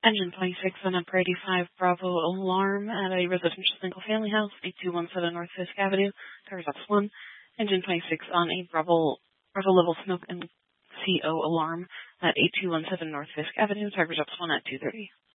Engine 26 on a Prairie 5 Bravo alarm at a residential single-family house, 8217 North Fisk Avenue, Tires Ops 1. Engine 26 on a Bravo level smoke and CO alarm at 8217 North Fisk Avenue, Tires Ops 1 at 2:30.